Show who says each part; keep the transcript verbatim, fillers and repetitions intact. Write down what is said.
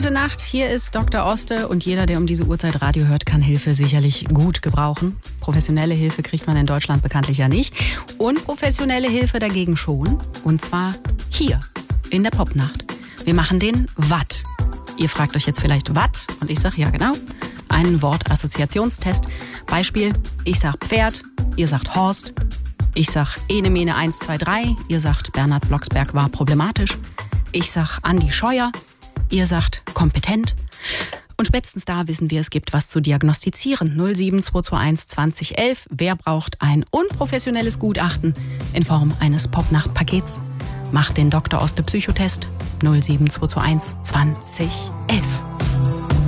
Speaker 1: gute Nacht. Hier ist Doktor Oste und jeder, der um diese Uhrzeit Radio hört, kann Hilfe sicherlich gut gebrauchen. Professionelle Hilfe kriegt man in Deutschland bekanntlich ja nicht. Unprofessionelle Hilfe dagegen schon. Und zwar hier in der Popnacht. Wir machen den Watt. Ihr fragt euch jetzt vielleicht Watt und ich sag ja genau. Einen Wortassoziationstest. Beispiel, ich sag Pferd, ihr sagt Horst. Ich sag Ene Mene eins, zwei, drei, ihr sagt Bernhard Blocksberg war problematisch. Ich sag Andi Scheuer, ihr sagt kompetent. Und spätestens da wissen wir, es gibt was zu diagnostizieren. null sieben zwei zwei eins zwanzig elf. Wer braucht ein unprofessionelles Gutachten in Form eines Popnacht-Pakets? Macht den Doktor Oste Psychotest. null sieben zwei zwei eins zwanzig elf.